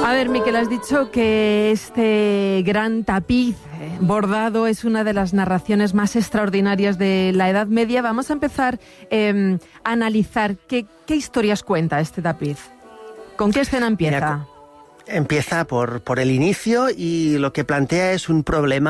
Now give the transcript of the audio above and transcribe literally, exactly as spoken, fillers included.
A ver, Miquel, has dicho que este gran tapiz bordado es una de las narraciones más extraordinarias de la Edad Media. Vamos a empezar eh, a analizar qué, qué historias cuenta este tapiz. ¿Con qué escena empieza? Mira, empieza por, por el inicio y lo que plantea es un problema